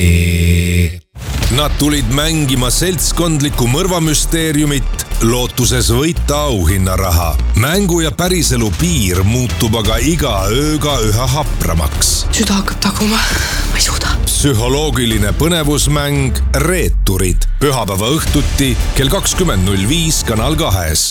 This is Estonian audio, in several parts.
Nad tulid mängima seltskondlikku mõrvamüsteeriumit, lootuses võita auhinnaraha. Mängu ja päriselu piir muutub aga iga ööga üha hapramaks. Süda hakkab taguma, ma ei suuda. Psühholoogiline põnevusmäng Reeturid. Pühapäeva õhtuti kell 20.05 Kanal 2.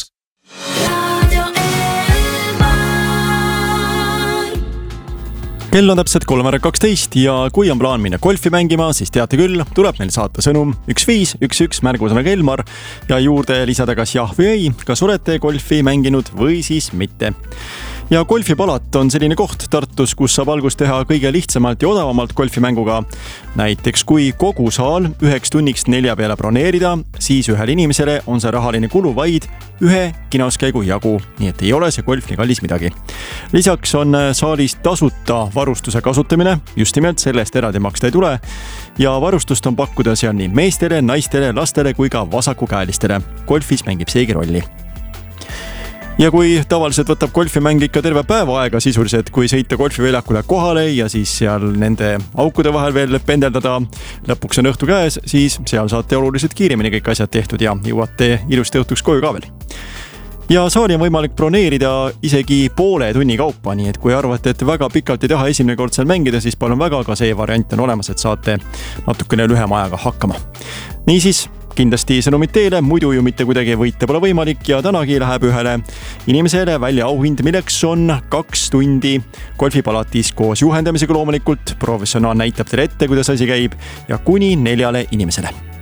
Kell on täpselt 3:12 ja kui on plaan minna golfi mängima, siis teate küll, tuleb meil saata sõnum 1511 märgusõnaga Elmar ja juurde lisada kas jah või ei, kas olete golfi mänginud või siis mitte. Ja golfipalat on selline koht Tartus, kus saab algust teha kõige lihtsamalt ja odavamalt golfimänguga. Näiteks kui kogu saal 1 tunniks 4 peale broneerida, siis ühele inimesele on see rahaline kulu vaid 1 kinoskäigu jagu, nii et ei ole see golf nii kallis midagi. Lisaks on saalis tasuta varustuse kasutamine, just nimelt sellest eraldi maksta ei tule, ja varustust on pakkuda seal nii meestele, naistele, lastele kui ka vasakukäelistele. Golfis mängib seegi rolli. Ja kui tavaliselt võtab golfimäng ikka terve päeva aega sisuliselt, kui sõita golfiväljakule kohale ja siis seal nende aukude vahel veel pendeldada, lõpuks on õhtu käes, siis seal saate oluliselt kiiremini kõik asjad tehtud ja jõuate ilusti õhtuks koju ka veel. Ja saali on võimalik broneerida isegi poole tunni kaupa, nii et kui arvate, et väga pikalt ei taha esimene kord seal mängida, siis palun väga, ka see variant on olemas, et saate natukene lühema ajaga hakkama. Niisiis, kindlasti sõnumid teile, muidu ju mitte kuidagi võita pole võimalik ja tänagi läheb ühele inimesele välja auhind, milleks on 2 tundi golfipalatis koos juhendamisega loomulikult. Professionaal näitab teile ette, kuidas asi käib ja kuni 4 inimesele.